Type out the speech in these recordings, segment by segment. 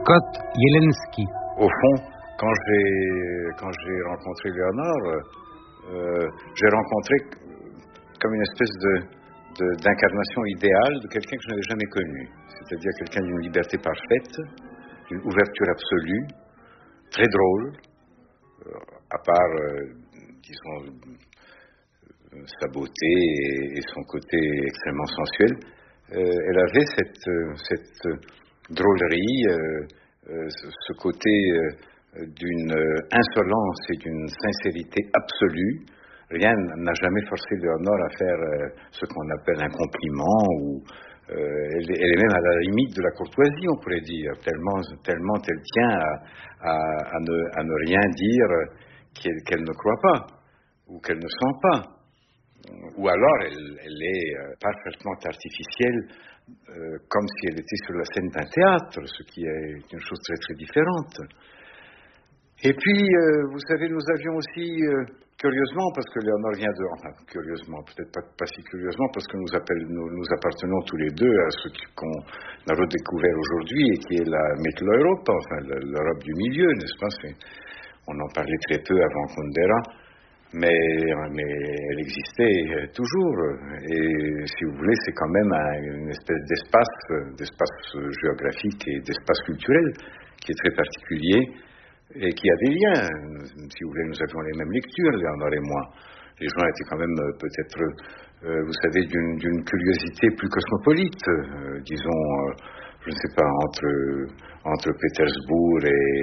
Scott Jelensky. Au fond, quand j'ai rencontré Léonore, j'ai rencontré comme une espèce d'incarnation idéale de quelqu'un que je n'avais jamais connu. C'est-à-dire quelqu'un d'une liberté parfaite, d'une ouverture absolue, très drôle, à part, disons, sa beauté et son côté extrêmement sensuel. Elle avait cette drôlerie, ce côté d'une insolence et d'une sincérité absolue. Rien n'a jamais forcé Léonore à faire ce qu'on appelle un compliment, ou elle est même à la limite de la courtoisie, on pourrait dire, tellement elle tient à ne rien dire qu'elle ne croit pas, ou qu'elle ne sent pas. Ou alors elle est parfaitement artificielle, comme si elle était sur la scène d'un théâtre, ce qui est une chose très très différente. Et puis, vous savez, nous avions aussi, curieusement, parce que Léonore vient curieusement, peut-être pas si curieusement, parce que nous appartenons tous les deux à ce qu'on a redécouvert aujourd'hui, et qui est la Mitteleurope, enfin l'Europe du milieu, n'est-ce pas? On en parlait très peu avant Kundera, mais elle existait toujours. Et si vous voulez, c'est quand même une espèce d'espace géographique et d'espace culturel qui est très particulier et qui a des liens. Si vous voulez, nous avions les mêmes lectures, Léonore et moi. Les gens étaient quand même peut-être, vous savez, d'une curiosité plus cosmopolite, disons, je ne sais pas, entre Pétersbourg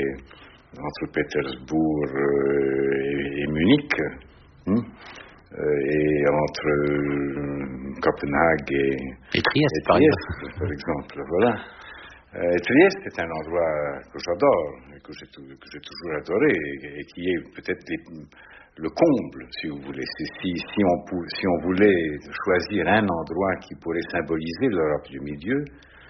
et Munich, et entre Copenhague et Trieste, par exemple, voilà. Trieste est un endroit que j'adore, et que j'ai toujours adoré, et qui est peut-être le comble, si vous voulez. Si on voulait choisir un endroit qui pourrait symboliser l'Europe du milieu,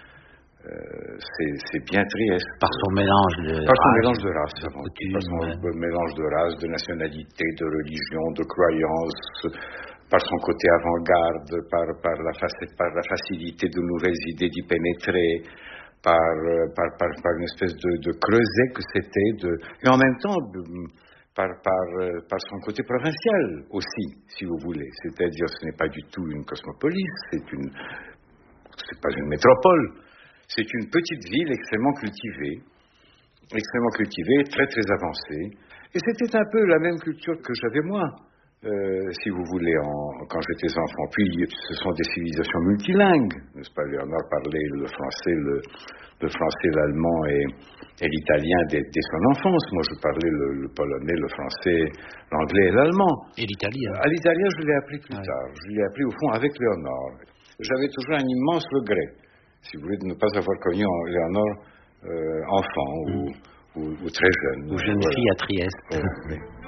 c'est bien Trieste. Par son mélange de races, mélange de races, de nationalité, de religion, de croyances, par son côté avant-garde, par la facilité de nouvelles idées d'y pénétrer, par une espèce de creuset que c'était, et en même temps par son côté provincial aussi, si vous voulez. C'est-à-dire, ce n'est pas du tout une cosmopolis, c'est pas une métropole. C'est une petite ville extrêmement cultivée, très très avancée. Et c'était un peu la même culture que j'avais moi, si vous voulez, quand j'étais enfant. Puis ce sont des civilisations multilingues, n'est-ce pas? Léonore parlait le français, l'allemand et l'italien dès son enfance. Moi, je parlais le polonais, le français, l'anglais et l'allemand. Et l'italien? L'italien, je l'ai appris plus tard. Je l'ai appris au fond avec Léonore. J'avais toujours un immense regret, si vous voulez, de ne pas avoir connu Léonore enfant ou très jeune. Ou jeune fille à Trieste. Oui.